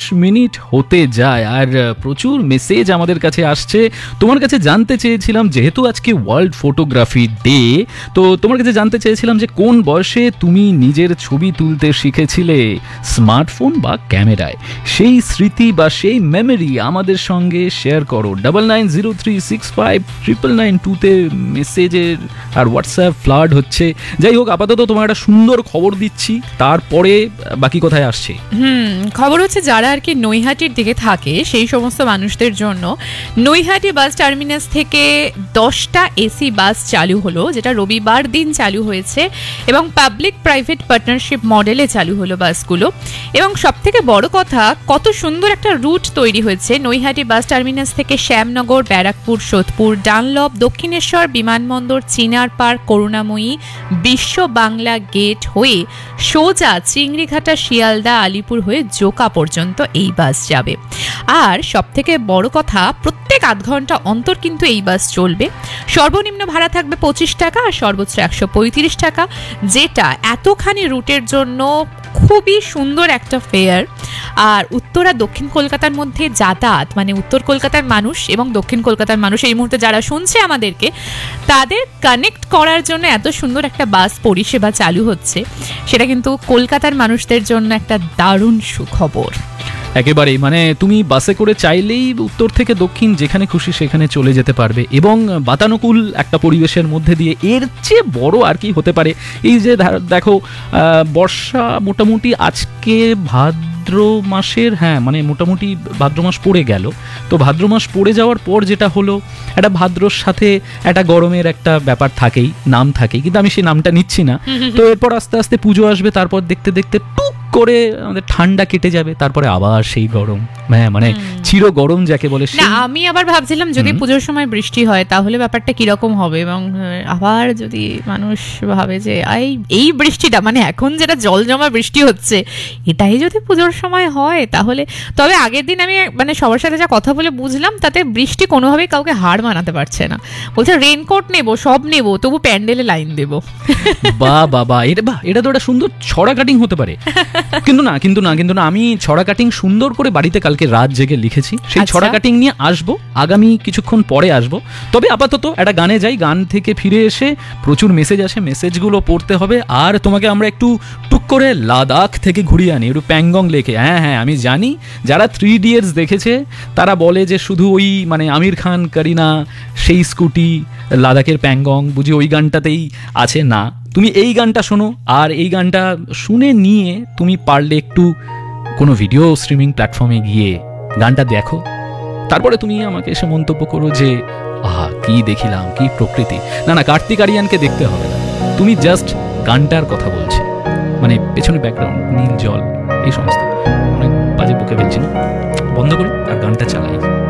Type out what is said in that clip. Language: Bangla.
মিনিট হতে যায় আর প্রচুর মেসেজ আমাদের কাছে আসছে। তোমার কাছে জানতে চেয়েছিলাম, যেহেতু আজকে ওয়ার্ল্ড ফটোগ্রাফি ডে, তো তোমার কাছে জানতে চেয়েছিলাম যে কোন বয়সে তুমি নিজের ছবি তুলতে শিখেছিলে, স্মার্টফোন বা ক্যামেরায়? সেই স্মৃতি বা সেই মেমোরি আমাদের সঙ্গে শেয়ার করো। 9903659992 মেসেজের আর হোয়াটসঅ্যাপ ফ্লাড হচ্ছে। যাই হোক, আপাতত তোমার একটা সুন্দর খবর দিচ্ছি, তারপরে বাকি কথায় আসছে। খবর হচ্ছে যারা আর কি নৈহাটির দিকে থাকে সেই সমস্ত মানুষদের জন্য নৈহাটি বাস টার্মিনাস থেকে 10টা এসি বাস চালু হলো, যেটা রবিবার দিন চালু হয়েছে এবং পাবলিক প্রাইভেট পার্টনারশিপ মডেলে চালু হলো বাসগুলো। এবং সব থেকে বড় কথা, কত সুন্দর একটা রুট তৈরি হয়েছে নৈহাটি বাস টার্মিনাস থেকে শ্যামনগর, ব্যারাকপুর, সোদপুর, ডানলপ, দক্ষিণেশ্বর, বিমানবন্দর, চিনার পার্ক, করুণাময়ী, বিশ্ব বাংলা গেট হয়ে সোজা চিংড়িঘাটা, শিয়ালদা, আলিপুর হয়ে জোকা পর্যন্ত এই বাস যাবে। আর সব থেকে বড় কথা, প্রত্যেক আধ ঘন্টা অন্তর কিন্তু এই বাস চলবে। সর্বনিম্ন ভাড়া থাকবে 25 টাকা আর সর্বোচ্চ 135 টাকা, যেটা এতখানি রুটের জন্য খুবই সুন্দর একটা ফেয়ার। আর উত্তর আর দক্ষিণ কলকাতার মধ্যে যাতায়াত, মানে উত্তর কলকাতার মানুষ এবং দক্ষিণ কলকাতার মানুষ এই মুহূর্তে যারা শুনছে আমাদেরকে, তাদের কানেক্ট করার জন্য এত সুন্দর একটা বাস পরিষেবা চালু হচ্ছে, সেটা কিন্তু কলকাতার মানুষদের জন্য একটা দারুণ সুখবর। একেবারেই, মানে তুমি বাসে করে চাইলেই উত্তর থেকে দক্ষিণ যেখানে খুশি সেখানে চলে যেতে পারবে এবং বাতানুকূল একটা পরিবেশের মধ্যে দিয়ে। এর চেয়ে বড় আর কি হতে পারে? এই যে দেখো, বর্ষা মোটামুটি আজকে ভাদ্র মাসের, মানে মোটামুটি ভাদ্র মাস পড়ে গেল। তো ভাদ্র মাস পড়ে যাওয়ার পর যেটা হলো, একটা ভাদ্রর সাথে একটা গরমের একটা ব্যাপার থাকেই, নাম থাকেই, কিন্তু আমি সেই নামটা নিচ্ছি না। তো এরপর আস্তে আস্তে পুজো আসবে, তারপর দেখতে দেখতে টুক করে আমাদের ঠান্ডা কেটে যাবে, তারপরে আবার সেই গরম, মানে চির গরম যাকে বলে। না, আমি আবার ভাবছিলাম যদি পুজোর সময় বৃষ্টি হয় তাহলে ব্যাপারটা কিরকম হবে, এবং আবার যদি মানুষ ভাবে যে এই বৃষ্টিটা, মানে এখন যেটা জল জমা বৃষ্টি হচ্ছে, এটাই যদি পুজোর সময় হয় তাহলে। তবে আগের দিন আমি মানে সবার সাথে যা কথা বলে বুঝলাম, তাতে বৃষ্টি কোনোভাবেই কাউকে হার মানাতে পারছে না। বলছে রেনকোট নেবো, সব নেবো, তবু প্যান্ডেলে লাইন দেবো। বাহ, এটা তো একটা সুন্দর ছড়া কাটিং হতে পারে। কিন্তু না, আমি ছড়া কাটিং সুন্দর করে বাড়িতে কালকে রাত জেগে লিখেছি। সেই ছড়া কাটিং নিয়ে আসবো আগামী কিছুক্ষণ পরে আসবো। তবে আপাতত একটা গানে যাই, গান থেকে ফিরে এসে প্রচুর মেসেজ আসে, মেসেজগুলো পড়তে হবে। আর তোমাকে আমরা একটু টুক করে লাদাখ থেকে ঘুরিয়ে আনি, একটু প্যাংগং লেকে। হ্যাঁ, আমি জানি যারা 3 Idiots দেখেছে তারা বলে যে শুধু ওই মানে আমির খান, করিনা, সেই স্কুটি, লাদাখের প্যাংগং বুঝি ওই গানটাতেই আছে। না, তুমি এই গানটা শোনো, আর এই গানটা শুনে নিয়ে তুমি পারলে একটু কোনো ভিডিও স্ট্রিমিং প্ল্যাটফর্মে গিয়ে গানটা দেখো, তারপরে তুমি আমাকে এসে মন্তব্য করো যে কি দেখিলাম, কি প্রকৃতি। না, কার্তিক আরিয়ানকে দেখতে হবে না, তুমি জাস্ট গানটার কথা বলছি, মানে পেছনে ব্যাকগ্রাউন্ড, নীল জল, এই সমস্ত অনেক বাজে বকে ফেলছি না, বন্ধ করি আর গানটা চালাই।